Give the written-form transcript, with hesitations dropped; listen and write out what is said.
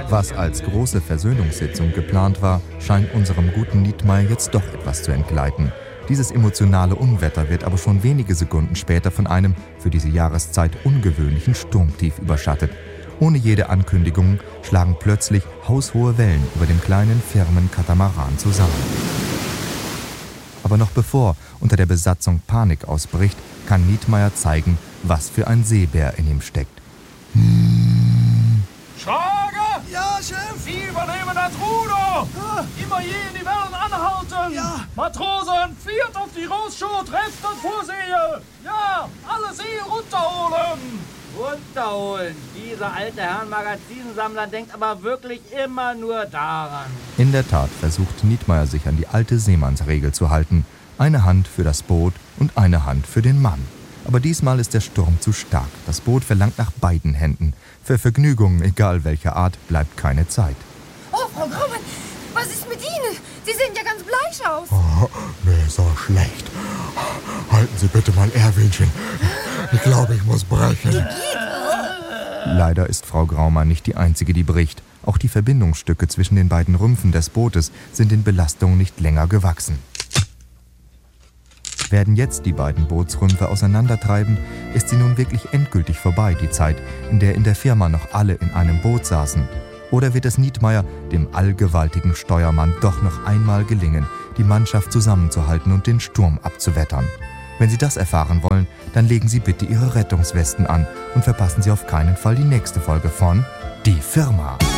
Was als große Versöhnungssitzung geplant war, scheint unserem guten Nietmeyer jetzt doch etwas zu entgleiten. Dieses emotionale Unwetter wird aber schon wenige Sekunden später von einem für diese Jahreszeit ungewöhnlichen Sturmtief überschattet. Ohne jede Ankündigung schlagen plötzlich haushohe Wellen über dem kleinen Firmenkatamaran zusammen. Aber noch bevor unter der Besatzung Panik ausbricht, kann Nietmeyer zeigen, was für ein Seebär in ihm steckt. Schrager! Ja, Chef! Sie übernehmen das Ruder! Immer je in die Wellen anhalten! Ja! Matrosen, fährt auf die Rossschut, rechts und Vorsehe! Ja, alle See runterholen! Runterholen. Dieser alte Herrn Magazinsammler denkt aber wirklich immer nur daran. In der Tat versucht Nietmeyer sich an die alte Seemannsregel zu halten. Eine Hand für das Boot und eine Hand für den Mann. Aber diesmal ist der Sturm zu stark. Das Boot verlangt nach beiden Händen. Für Vergnügungen, egal welcher Art, bleibt keine Zeit. Oh, Frau Graumann, was ist mit Ihnen? Sie sehen ja ganz bleich aus. Oh, mir ist auch schlecht. Halten Sie bitte mein Erwinchen. Ich glaube, ich muss brechen. Leider ist Frau Graumann nicht die Einzige, die bricht. Auch die Verbindungsstücke zwischen den beiden Rümpfen des Bootes sind den Belastungen nicht länger gewachsen. Werden jetzt die beiden Bootsrümpfe auseinandertreiben, ist sie nun wirklich endgültig vorbei, die Zeit, in der in der Firma noch alle in einem Boot saßen. Oder wird es Nietmeyer, dem allgewaltigen Steuermann, doch noch einmal gelingen, die Mannschaft zusammenzuhalten und den Sturm abzuwettern? Wenn Sie das erfahren wollen, dann legen Sie bitte Ihre Rettungswesten an und verpassen Sie auf keinen Fall die nächste Folge von Die Firma.